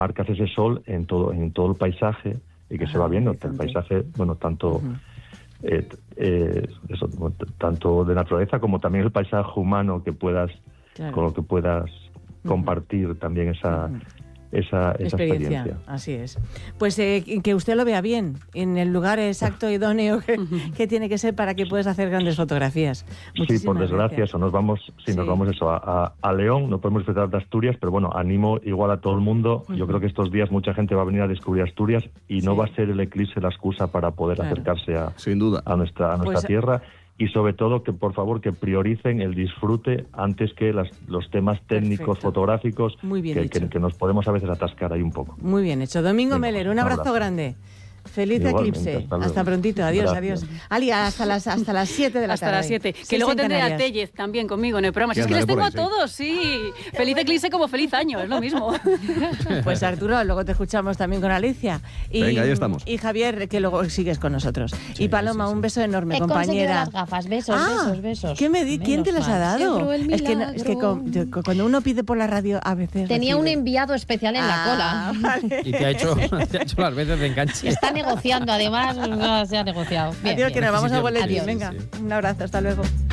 marcas ese sol en todo el paisaje y que se va viendo el paisaje, bueno, tanto tanto de naturaleza como también el paisaje humano que puedas con lo que puedas compartir también esa experiencia. Así es. Pues que usted lo vea bien, en el lugar exacto, idóneo que tiene que ser para que puedas hacer grandes fotografías. Sí, por desgracia, eso, nos vamos a León, no podemos disfrutar de Asturias, pero bueno, animo igual a todo el mundo. Yo creo que estos días mucha gente va a venir a descubrir Asturias y no va a ser el eclipse la excusa para poder acercarse sin duda a nuestra tierra. Y sobre todo que por favor que prioricen el disfrute antes que los temas técnicos fotográficos que nos podemos a veces atascar ahí un poco. Muy bien hecho. Domingo Meller, un abrazo grande. Feliz eclipse. Hasta prontito. Adiós, adiós. Ali, hasta las 7 de la tarde. Hasta las 7. Que luego tendré a Tellez también conmigo en el programa. Si es que les tengo a todos, sí. Feliz eclipse como feliz año, es lo mismo. Pues Arturo, luego te escuchamos también con Alicia. Venga, ahí estamos. Y Javier, que luego sigues con nosotros. Y Paloma, un beso enorme, compañera. Las gafas, besos. ¿Quién te las ha dado? Es que cuando uno pide por la radio, a veces... Tenía un enviado especial en la cola. Vale. Y te ha hecho las veces de enganche. Está negociando, además, se ha negociado. Adiós, que nos vamos a boletín. Venga, un abrazo, hasta luego.